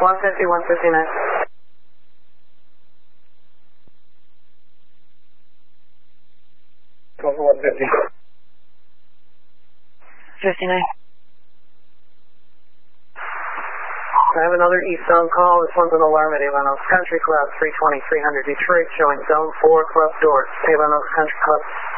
150, 159. Over 150. 59. I have another eastbound call. This one's an alarm at Avon Oaks Country Club, 320, 300 Detroit, showing zone 4 closed doors. Avon Oaks Country Club.